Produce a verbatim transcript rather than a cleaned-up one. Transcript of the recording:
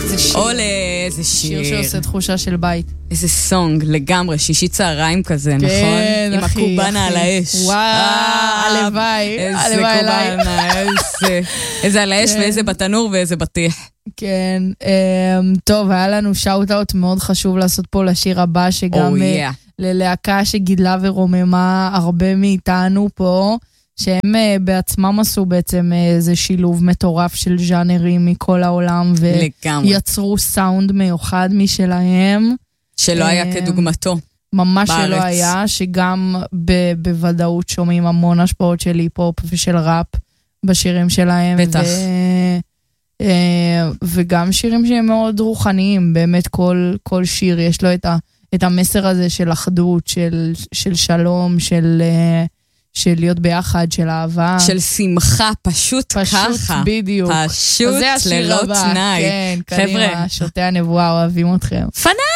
איזה שיר. עולה, איזה שיר. שיר שעושה תחושה של בית. איזה סונג, לגמרי, שישי צהריים כזה, נכון? כן, עם אחי, הקובנה אחי. על האש. וואו, הלוואי, איזה הלוואי אליי. קובנה, איזה... איזה על האש ואיזה בתנור ואיזה בטיח. כן, אמ, טוב, היה לנו שאוט-אוט מאוד חשוב לעשות פה לשיר הבא, שגם Oh, אה, yeah. ללהקה שגידלה ורוממה הרבה מאיתנו פה, שהם אה, בעצמם עשו בעצם אה, איזה שילוב מטורף של ז'אנרים מכל העולם, לגמרי. ויצרו סאונד מיוחד משלהם. שלא היה אה, כדוגמתו. ממש בארץ. שלא היה, שגם ב- בוודאות שומעים המון השפעות של היפ-הופ ושל ראפ בשירים שלהם. בטח. ו- אה, וגם שירים שהם מאוד רוחניים, באמת כל, כל שיר יש לו את, ה- את המסר הזה של אחדות, של, של שלום, של, אה, של להיות ביחד, של אהבה. של שמחה, פשוט, פשוט ככה. בדיוק. פשוט אז זה השיר ללא הבא. תנאי. כן, חבר'ה. קדימה, שותי הנבואה, אוהבים אתכם. פנאי!